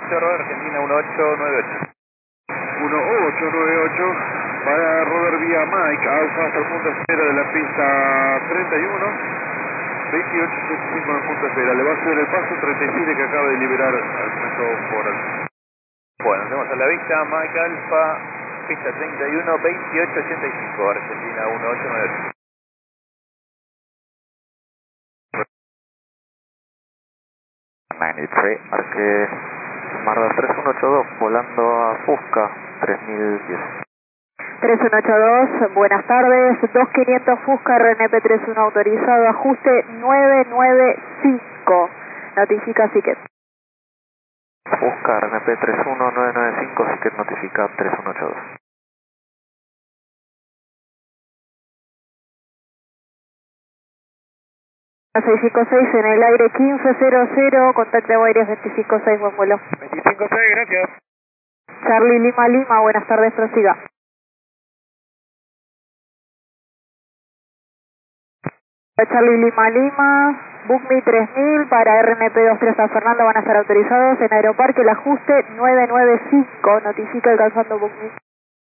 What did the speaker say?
Chorro, Argentina 1898. 1898 para Roder vía Mike Alfa hasta el punto espera de la pista 31, 2875 en el punto espera. Le va a hacer el paso 37 que acaba de liberar al momento por el... Bueno, tenemos a la vista Mike Alfa, pista 31, 2885, Argentina 1898. Marque Marda 3182, volando a Fusca 3010. 3182, buenas tardes, 2500 Fusca, RNP 31 autorizado, ajuste 995, notifica Siquet. Fusca RNP 31995, Siquet notifica 3182. 656 en el aire 1500, contacto aéreos 256, buen vuelo. 256, gracias. Charlie Lima Lima, buenas tardes, prosiga. Charlie Lima Lima, BookMe 3000 para RNP 23 San Fernando van a estar autorizados en Aeroparque, el ajuste 995, notifica alcanzando BookMe.